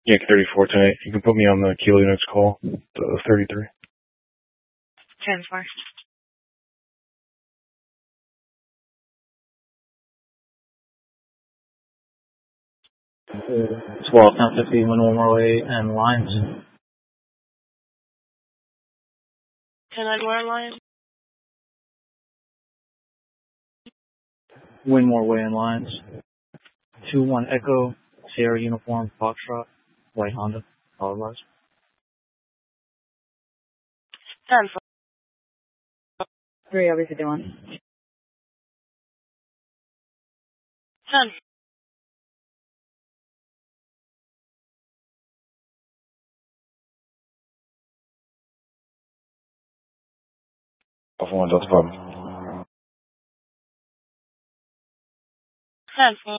Yankee 34 tonight. You can put me on the Kilo Units call, the 33. 10-4. Swell, 1050, wind one more way, and lines. 10-9 more line. Wind more way and lines. 2-1 Echo, Sierra Uniform, Foxtrot, White Honda, Colorado. 10-4. 3 over 51. 10. Alpha 1 Delta 5. 10-4.